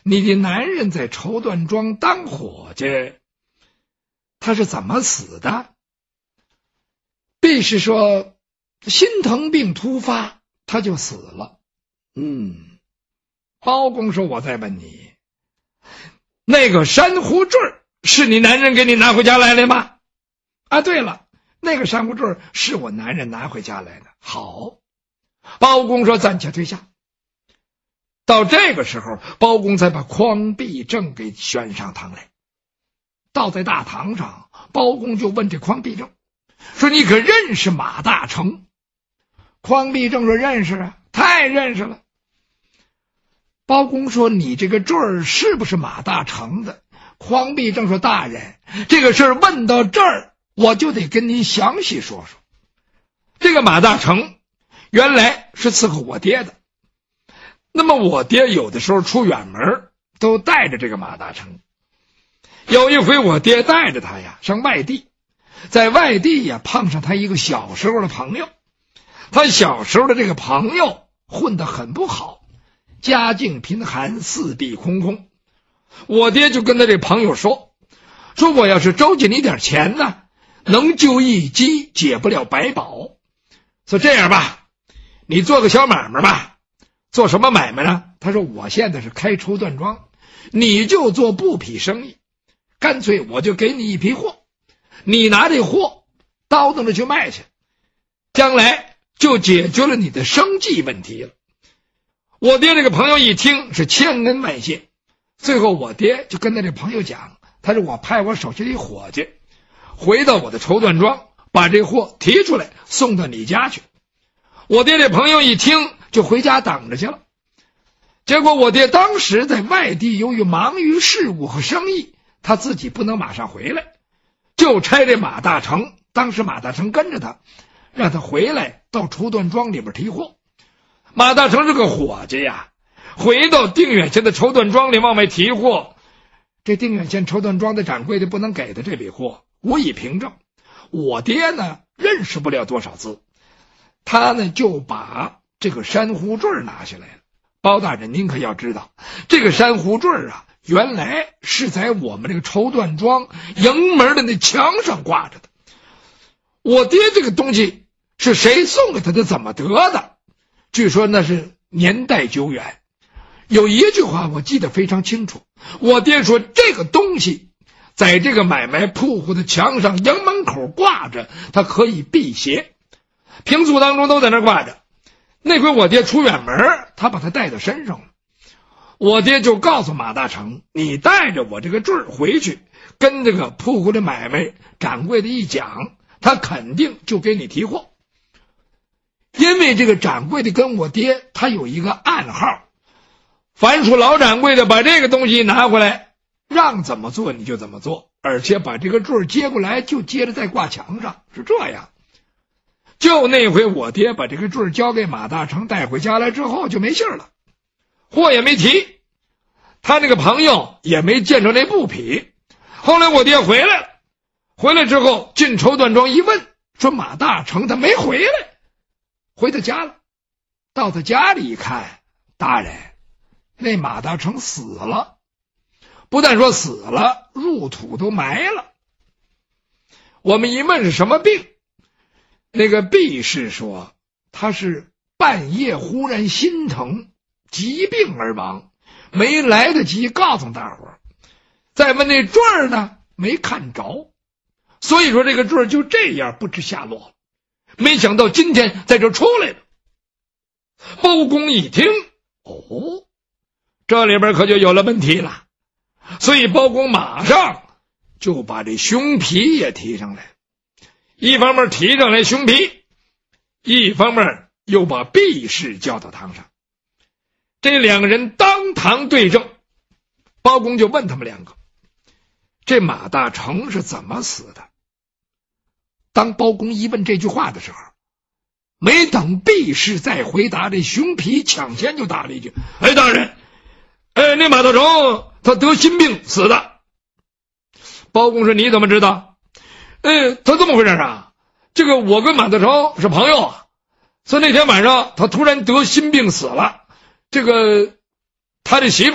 你的男人在绸缎庄当伙计，他是怎么死的？B 是说心疼病突发，他就死了。包公说，我再问你，那个珊瑚坠是你男人给你拿回家来的吗？啊，对了，那个珊瑚坠是我男人拿回家来的。好，包公说暂且退下。到这个时候，包公才把匡弼正给选上堂来。到在大堂上，包公就问这匡弼正说，你可认识马大成？匡弼正说，认识啊，太认识了。包公说，你这个坠儿是不是马大成的？匡弼正说，大人，这个事儿问到这儿，我就得跟您详细说说。这个马大成原来是伺候我爹的，那么我爹有的时候出远门都带着这个马大成。有一回我爹带着他呀上外地，在外地呀碰上他一个小时候的朋友，他小时候的这个朋友混得很不好，家境贫寒，四壁空空。我爹就跟他这朋友说我要是周济你点钱呢，能救一鸡，解不了百宝。说这样吧，你做个小买卖吧。做什么买卖呢？他说，我现在是开绸缎庄，你就做布匹生意，干脆我就给你一批货，你拿这货倒腾着去卖去，将来就解决了你的生计问题了。我爹这个朋友一听是千恩万谢，最后我爹就跟他这朋友讲，他说我派我手下的伙计回到我的绸缎庄，把这货提出来送到你家去。我爹这朋友一听就回家等着去了。结果我爹当时在外地，由于忙于事务和生意，他自己不能马上回来，就差这马大成，当时马大成跟着他，让他回来到绸缎庄里边提货。马大成是个伙计呀，回到定远县的绸缎庄里往外提货，这定远县绸缎庄的掌柜的不能给他这笔货，无以凭证。我爹呢认识不了多少字，他呢就把这个珊瑚坠拿下来了。包大人您可要知道，这个珊瑚坠啊，原来是在我们这个绸缎庄营门的那墙上挂着的。我爹这个东西是谁送给他的，怎么得的，据说那是年代久远。有一句话我记得非常清楚，我爹说这个东西在这个买卖铺户的墙上营门口挂着，它可以辟邪，平素当中都在那挂着。那回我爹出远门，他把它带到身上了。我爹就告诉马大成，你带着我这个坠回去，跟这个铺户的买卖掌柜的一讲，他肯定就给你提货。因为这个掌柜的跟我爹他有一个暗号，凡属老掌柜的把这个东西拿回来，让怎么做你就怎么做，而且把这个坠接过来就接着再挂墙上，是这样。就那回我爹把这个坠交给马大成带回家来之后就没信了，货也没提，他那个朋友也没见着那布匹。后来我爹回来了，回来之后进绸缎庄一问，说马大成他没回来，回他家了。到他家里一看，大人，那马大成死了，不但说死了，入土都埋了。我们一问是什么病，那个 B 是说他是半夜忽然心疼，疾病而亡，没来得及告诉大伙儿。再问那坠儿呢，没看着，所以说这个坠儿就这样不知下落。没想到今天在这出来了。包公一听，这里边可就有了问题了，所以包公马上就把这熊皮也提上来，一方面提上来熊皮，一方面又把毕氏叫到堂上。这两个人当堂对证，包公就问他们两个，这马大成是怎么死的？当包公一问这句话的时候，没等毕氏再回答，这熊皮抢先就答了一句，大人，那马大成他得心病死的。包公说，你怎么知道？他这么回事啊，这个我跟马大成是朋友啊，所以那天晚上他突然得心病死了，这个他的媳妇